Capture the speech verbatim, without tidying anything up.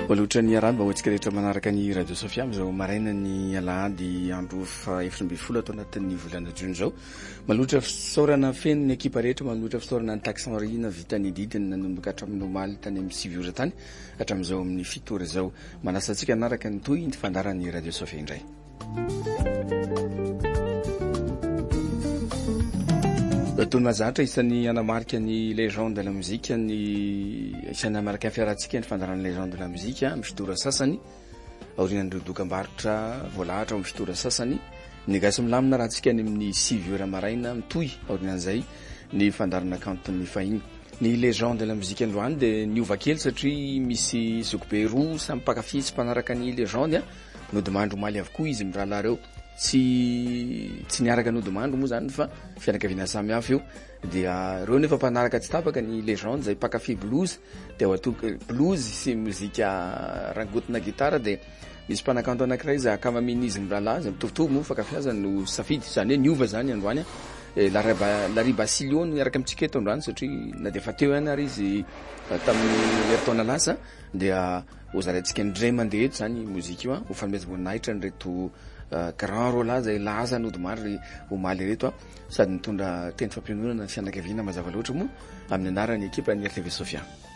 Maloatra ny arahaba hoantsika rehetra manaraka ny radio Sofia amizao maraina ny alahady andro fa efatra amby folo atao anatin'ny volana jona zao. Maloatra fisaorana feno ny ekipa rehetra, maloatra fisaorana ny taxi marina vitany didiny nanomboka hatramin'ny omaly tany amin'ny sivy ora tany hatramin'izao amin'ny fito ora zao. Manasa antsika anaraka ny toy ny fandaran'ny radio Sofia indray. Tony mazatra isan'ny anamarika ny légende de la musique ny isan'ny anamarika fiarantsika ny fandaran'ny légende de la musique amin'ny fitora sasany aorinan'ireo dokam-barotra voalahatra amin'ny fitora sasany ny gasy milamina raha antsika ny amin'ny sivy ora maraina mitohy aorinan'izay ny fandarana kanto ny fahiny. Ny légende de la musique androany dia niova kely satria misy zokobe roa samy mpakafy sy mpanaraka ny légende nodimandro maly avokoa izy amin'ny rahalahy reo. Tsy tsy niaraka nodimandro moa zany fa fianakaviana samy hafa io dia reo nefa mpanaraka tsy tapaka ny légende zay mpakafy blues dia ao atoky blues sy mozika rangotina gitara dia misy mpanakanto anankiray za akamaminizy ny rahalahy zay mitovitovy moa fakafy azy no safidy zany hoe niova zany androany Lariba Silio no niaraka amintsika eto androany satria na dia fa teo ihany ary izy tamin'ny eritaona lasa dia ozarantsika ndray mandeha eto zany mozika io ho fanomezam-boninahitra nyreto grand rôle zay laza nodimandry omaly reto sady nitondra teny fampianonana ny fianakaviana mazava loatra moa amin'ny anaran'ny ekipa ny R T V Sofia.